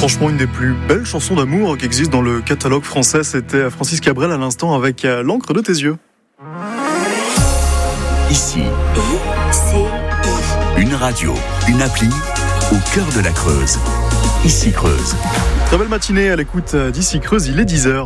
Franchement, une des plus belles chansons d'amour qui existent dans le catalogue français, c'était Francis Cabrel à l'instant avec L'encre de tes yeux. Ici, une radio, une appli au cœur de la Creuse. Ici Creuse. Très belle matinée à l'écoute d'Ici Creuse, il est 10h.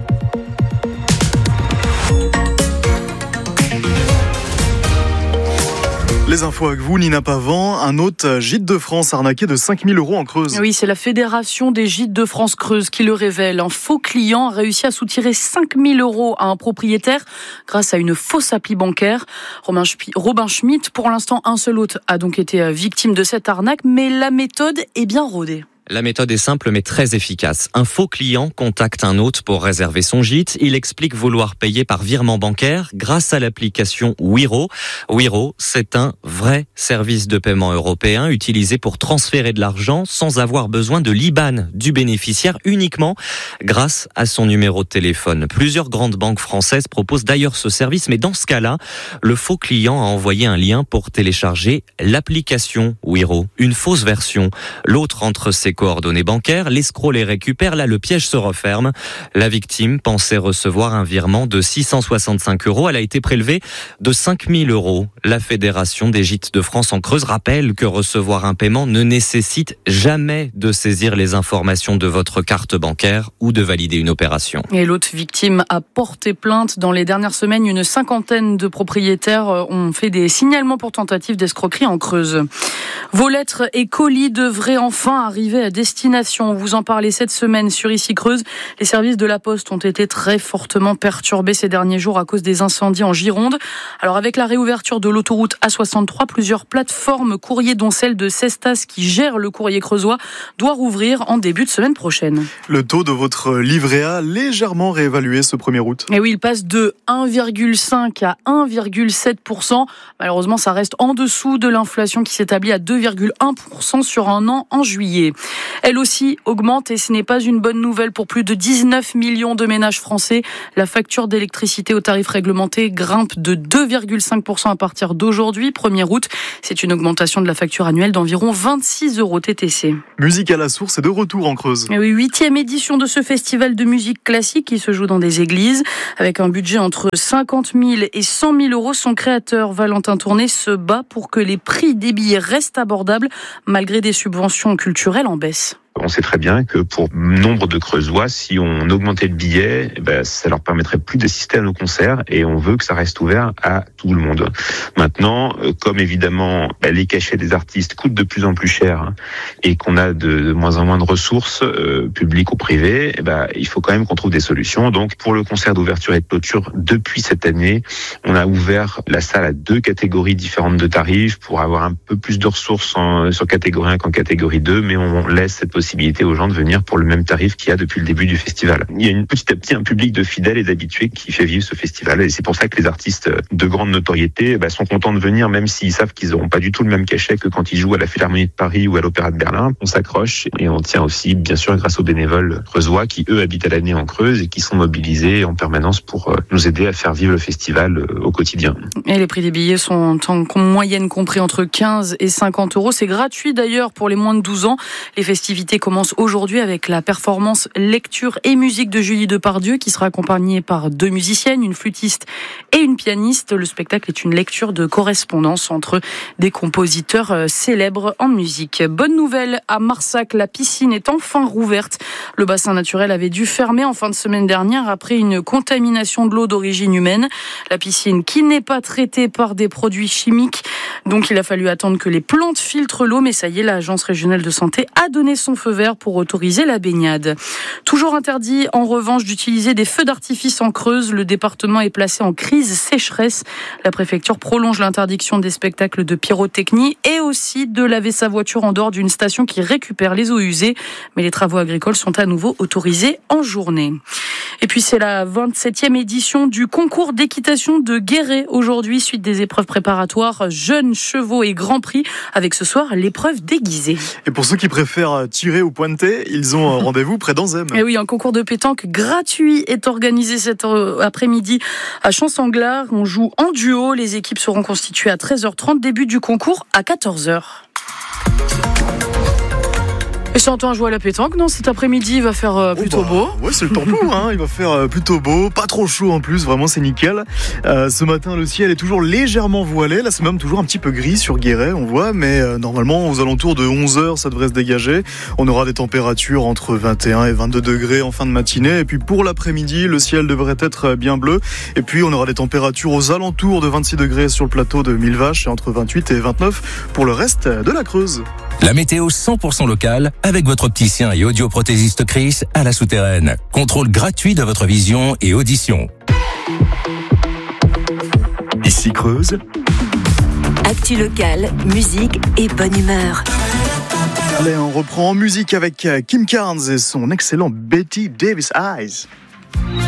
Les infos avec vous, Nina Pavant. Un hôte gîte de France arnaqué de 5 000 € en Creuse. Oui, c'est la Fédération des gîtes de France Creuse qui le révèle. Un faux client a réussi à soutirer 5 000 € à un propriétaire grâce à une fausse appli bancaire. Robin Schmitt, pour l'instant, un seul hôte a donc été victime de cette arnaque, mais la méthode est bien rodée. La méthode est simple mais très efficace. Un faux client contacte un hôte pour réserver son gîte. Il explique vouloir payer par virement bancaire grâce à l'application Wero. Wero, c'est un vrai service de paiement européen utilisé pour transférer de l'argent sans avoir besoin de l'IBAN du bénéficiaire, uniquement grâce à son numéro de téléphone. Plusieurs grandes banques françaises proposent d'ailleurs ce service, mais dans ce cas-là, le faux client a envoyé un lien pour télécharger l'application Wero, une fausse version. L'autre entre ses coordonnées bancaires, l'escroc les récupère, là le piège se referme. La victime pensait recevoir un virement de 665 €, elle a été prélevée de 5 000 €. La Fédération des gîtes de France en Creuse rappelle que recevoir un paiement ne nécessite jamais de saisir les informations de votre carte bancaire ou de valider une opération. Et l'autre victime a porté plainte. Dans les dernières semaines, une cinquantaine de propriétaires ont fait des signalements pour tentative d'escroquerie en Creuse. Vos lettres et colis devraient enfin arriver à destination. Vous en parlez cette semaine sur Ici Creuse. Les services de la Poste ont été très fortement perturbés ces derniers jours à cause des incendies en Gironde. Alors avec la réouverture de l'autoroute A63, plusieurs plateformes courriers, dont celle de Cestas qui gère le courrier creusois, doit rouvrir en début de semaine prochaine. Le taux de votre livret A légèrement réévalué ce 1er août. Et oui, il passe de 1,5 à 1,7%. Malheureusement, ça reste en dessous de l'inflation qui s'établit à 2,1% sur un an en juillet. Elle aussi augmente et ce n'est pas une bonne nouvelle pour plus de 19 millions de ménages français. La facture d'électricité au tarif réglementé grimpe de 2,5% à partir d'aujourd'hui, 1er août. C'est une augmentation de la facture annuelle d'environ 26 € TTC. Musique à la source est de retour en Creuse. Et oui, 8e édition de ce festival de musique classique qui se joue dans des églises. Avec un budget entre 50 000 et 100 000 €, son créateur Valentin Tourné se bat pour que les prix des billets restent abordables malgré des subventions culturelles en baisse. On sait très bien que pour nombre de Creusois, si on augmentait le billet, ça leur permettrait plus d'assister à nos concerts et on veut que ça reste ouvert à tout le monde. Maintenant, comme évidemment les cachets des artistes coûtent de plus en plus cher et qu'on a de moins en moins de ressources publiques ou privées, il faut quand même qu'on trouve des solutions. Donc pour le concert d'ouverture et de clôture, depuis cette année, on a ouvert la salle à 2 catégories différentes de tarifs pour avoir un peu plus de ressources sur catégorie 1 qu'en catégorie 2, mais on laisse cette possibilité aux gens de venir pour le même tarif qu'il y a depuis le début du festival. Il y a petit à petit un public de fidèles et d'habitués qui fait vivre ce festival et c'est pour ça que les artistes de grande notoriété sont contents de venir, même s'ils savent qu'ils n'auront pas du tout le même cachet que quand ils jouent à la Philharmonie de Paris ou à l'Opéra de Berlin. On s'accroche et on tient aussi bien sûr grâce aux bénévoles creusois qui eux habitent à l'année en Creuse et qui sont mobilisés en permanence pour nous aider à faire vivre le festival au quotidien. Et les prix des billets sont en moyenne compris entre 15 et 50 €. C'est gratuit d'ailleurs pour les moins de 12 ans. Les festivités commencent aujourd'hui avec la performance lecture et musique de Julie Depardieu qui sera accompagnée par 2 musiciennes, une flûtiste et une pianiste. Le spectacle est une lecture de correspondance entre des compositeurs célèbres en musique. Bonne nouvelle à Marsac, la piscine est enfin rouverte. Le bassin naturel avait dû fermer en fin de semaine dernière après une contamination de l'eau d'origine humaine. La piscine qui n'est pas traitée par des produits chimiques, donc il a fallu attendre que les plantes filtrent l'eau, mais ça y est, l'Agence régionale de santé a donné son feu vert pour autoriser la baignade. Toujours interdit en revanche d'utiliser des feux d'artifice en Creuse. Le département est placé en crise sécheresse. La préfecture prolonge l'interdiction des spectacles de pyrotechnie et aussi de laver sa voiture en dehors d'une station qui récupère les eaux usées. Mais les travaux agricoles sont à nouveau autorisés en journée. Et puis c'est la 27e édition du concours d'équitation de Guéret aujourd'hui, suite des épreuves préparatoires jeunes, chevaux et Grand Prix, avec ce soir l'épreuve déguisée. Et pour ceux qui préfèrent tirer ou pointer, ils ont un rendez-vous près d'Anzem. Et oui, un concours de pétanque gratuit est organisé cet après-midi à Champsanglard. On joue en duo, les équipes seront constituées à 13h30, début du concours à 14h. Et c'est un temps à jouer à la pétanque, non? Cet après-midi, il va faire plutôt beau. Ouais, c'est le temps beau, hein. Il va faire plutôt beau, pas trop chaud en plus, vraiment c'est nickel. Ce matin, le ciel est toujours légèrement voilé. Là, c'est même toujours un petit peu gris sur Guéret, on voit, mais normalement, aux alentours de 11h, ça devrait se dégager. On aura des températures entre 21 et 22 degrés en fin de matinée. Et puis pour l'après-midi, le ciel devrait être bien bleu. Et puis on aura des températures aux alentours de 26 degrés sur le plateau de Millevaches et entre 28 et 29 pour le reste de la Creuse. La météo 100% locale avec votre opticien et audioprothésiste Chris à la Souterraine. Contrôle gratuit de votre vision et audition. Ici Creuse. Actu locale, musique et bonne humeur. Allez, on reprend en musique avec Kim Carnes et son excellent Betty Davis Eyes.